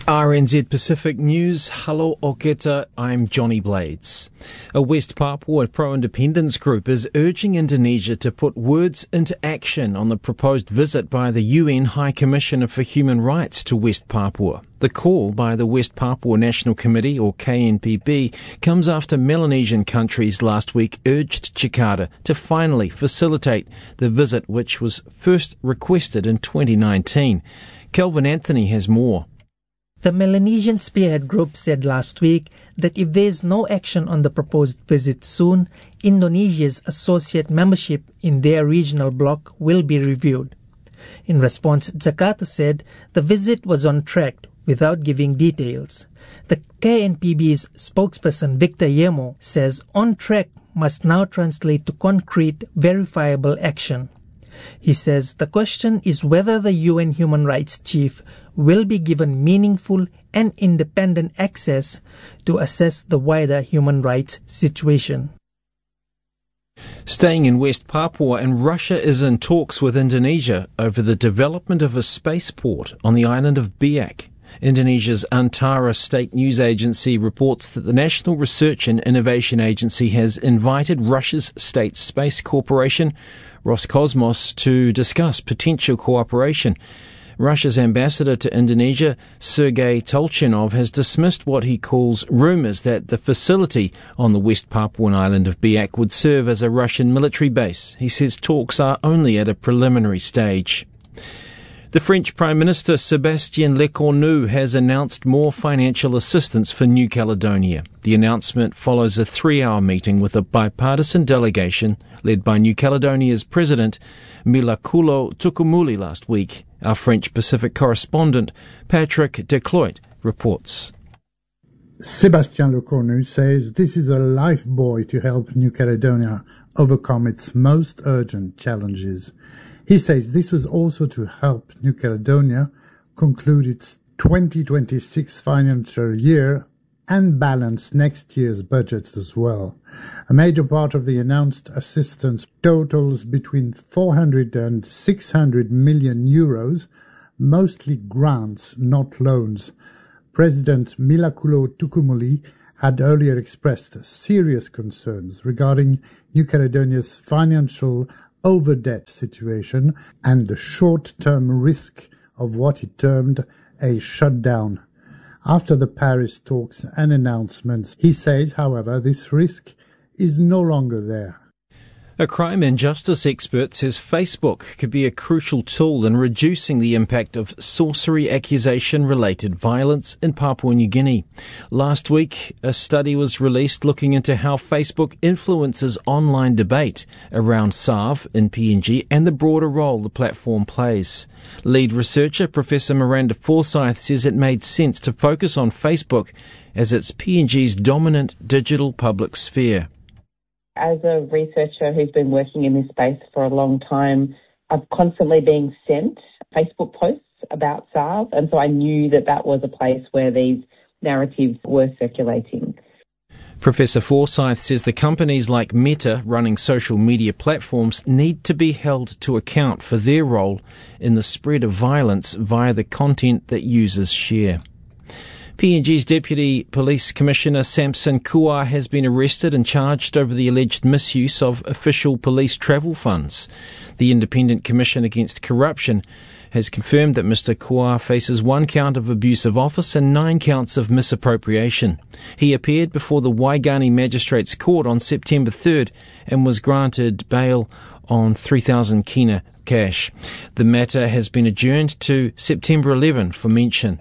RNZ Pacific News. Hello Oketa, I'm Johnny Blades. A West Papua pro-independence group is urging Indonesia to put words into action on the proposed visit by the UN High Commissioner for Human Rights to West Papua. The call by the West Papua National Committee, or KNPB, comes after Melanesian countries last week urged Jakarta to finally facilitate the visit, which was first requested in 2019. Kelvin Anthony has more. The Melanesian Spearhead Group said last week that if there is no action on the proposed visit soon, Indonesia's associate membership in their regional bloc will be reviewed. In response, Jakarta said the visit was on track without giving details. The KNPB's spokesperson Victor Yemo says on track must now translate to concrete, verifiable action. He says the question is whether the UN Human Rights Chief will be given meaningful and independent access to assess the wider human rights situation. Staying in West Papua, and Russia is in talks with Indonesia over the development of a spaceport on the island of Biak. Indonesia's Antara State News Agency reports that the National Research and Innovation Agency has invited Russia's State Space Corporation, Roscosmos, to discuss potential cooperation. Russia's ambassador to Indonesia, Sergei Tolchinov, has dismissed what he calls rumours that the facility on the West Papuan island of Biak would serve as a Russian military base. He says talks are only at a preliminary stage. The French Prime Minister Sébastien Lecornu has announced more financial assistance for New Caledonia. The announcement follows a 3-hour meeting with a bipartisan delegation led by New Caledonia's President Milakulo Tukumuli last week. Our French Pacific correspondent Patrick Decloit reports. Sébastien Lecornu says this is a lifebuoy to help New Caledonia overcome its most urgent challenges. He says this was also to help New Caledonia conclude its 2026 financial year and balance next year's budgets as well. A major part of the announced assistance totals between 400 and 600 million euros, mostly grants, not loans. President Milakulo Tukumuli had earlier expressed serious concerns regarding New Caledonia's financial over-debt situation and the short-term risk of what he termed a shutdown. After the Paris talks and announcements, he says, however, this risk is no longer there. A crime and justice expert says Facebook could be a crucial tool in reducing the impact of sorcery accusation-related violence in Papua New Guinea. Last week, a study was released looking into how Facebook influences online debate around SARV in PNG and the broader role the platform plays. Lead researcher Professor Miranda Forsyth says it made sense to focus on Facebook as it's PNG's dominant digital public sphere. As a researcher who's been working in this space for a long time, I've constantly been sent Facebook posts about SARV, and so I knew that that was a place where these narratives were circulating. Professor Forsyth says the companies like Meta running social media platforms need to be held to account for their role in the spread of violence via the content that users share. PNG's Deputy Police Commissioner Samson Kuar has been arrested and charged over the alleged misuse of official police travel funds. The Independent Commission Against Corruption has confirmed that Mr. Kuar faces 1 count of abuse of office and 9 counts of misappropriation. He appeared before the Waigani Magistrates Court on September 3rd and was granted bail on 3,000 kina cash. The matter has been adjourned to September 11 for mention.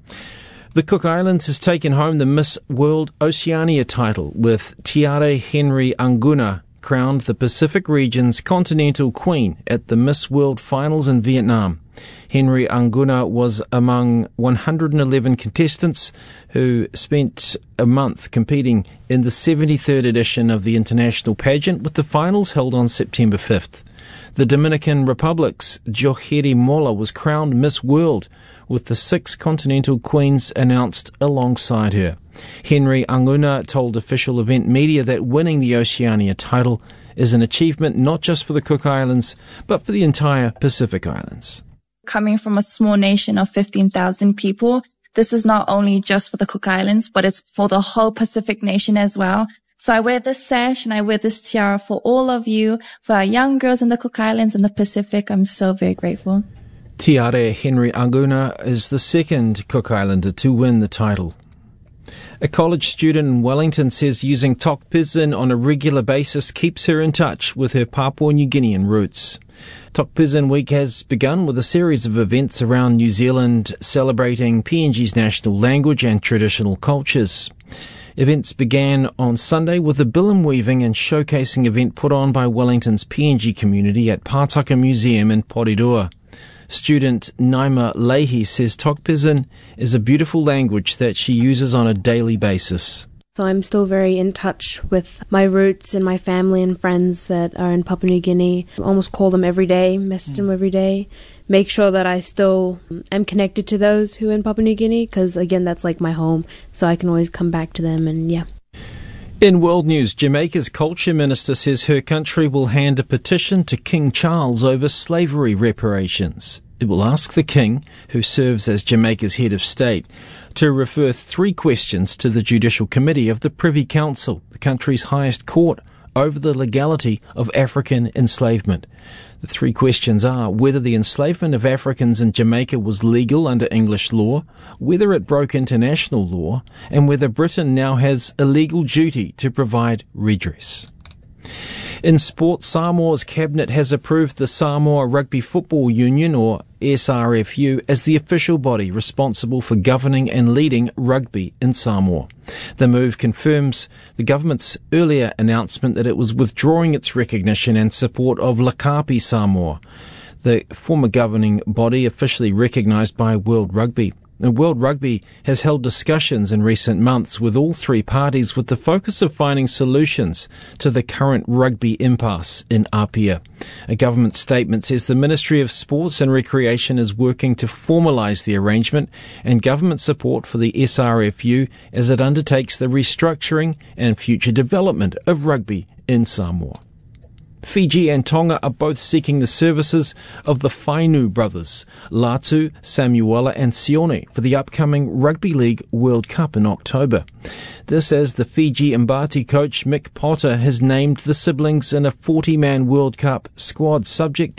The Cook Islands has taken home the Miss World Oceania title, with Tiare Henry Anguna crowned the Pacific region's continental queen at the Miss World Finals in Vietnam. Henry Anguna was among 111 contestants who spent a month competing in the 73rd edition of the international pageant, with the finals held on September 5th. The Dominican Republic's Joheri Mola was crowned Miss World, with the 6 continental queens announced alongside her. Henry Anguna told official event media that winning the Oceania title is an achievement not just for the Cook Islands, but for the entire Pacific Islands. Coming from a small nation of 15,000 people, this is not only just for the Cook Islands, but it's for the whole Pacific nation as well. So I wear this sash and I wear this tiara for all of you, for our young girls in the Cook Islands and the Pacific. I'm so very grateful. Tiare Henry Aguna is the second Cook Islander to win the title. A college student in Wellington says using Tok Pisin on a regular basis keeps her in touch with her Papua New Guinean roots. Tok Pisin Week has begun with a series of events around New Zealand celebrating PNG's national language and traditional cultures. Events began on Sunday with a bilim weaving and showcasing event put on by Wellington's PNG community at Pātaka Museum in Porirua. Student Naima Leahy says Tok Pisin is a beautiful language that she uses on a daily basis. So I'm still very in touch with my roots and my family and friends that are in Papua New Guinea. I almost call them every day, message them every day, make sure that I still am connected to those who are in Papua New Guinea, because again, that's like my home, so I can always come back to them and yeah. In world news, Jamaica's culture minister says her country will hand a petition to King Charles over slavery reparations. It will ask the King, who serves as Jamaica's head of state, to refer 3 questions to the Judicial Committee of the Privy Council, the country's highest court, over the legality of African enslavement. The 3 questions are whether the enslavement of Africans in Jamaica was legal under English law, whether it broke international law, and whether Britain now has a legal duty to provide redress. In sport, Samoa's cabinet has approved the Samoa Rugby Football Union, or SRFU, as the official body responsible for governing and leading rugby in Samoa. The move confirms the government's earlier announcement that it was withdrawing its recognition and support of Lakapi Samoa, the former governing body officially recognised by World Rugby. World Rugby has held discussions in recent months with all 3 parties with the focus of finding solutions to the current rugby impasse in Apia. A government statement says the Ministry of Sports and Recreation is working to formalise the arrangement and government support for the SRFU as it undertakes the restructuring and future development of rugby in Samoa. Fiji and Tonga are both seeking the services of the Fainu brothers, Latu, Samuela and Sione, for the upcoming Rugby League World Cup in October. This as the Fiji Mbati coach Mick Potter has named the siblings in a 40-man World Cup squad subject